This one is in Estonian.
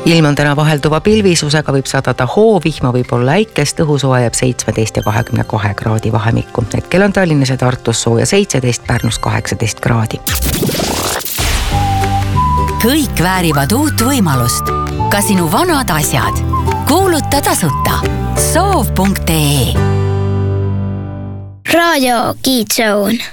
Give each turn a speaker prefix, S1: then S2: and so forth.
S1: ilm on täna vahelduva pilvisusega, võib sadada hoovihma, võib olla äikest, õhusoe jääb 17 ja 22 kraadi vahemikku. Hetkel on Tallinnas ja Tartus sooja 17, Pärnus 18 kraadi.
S2: Kõik väärivad uut võimalust. Ka sinu vanad asjad. Kuuluta tasuta. Soov.ee
S3: Raadio Kids Zone.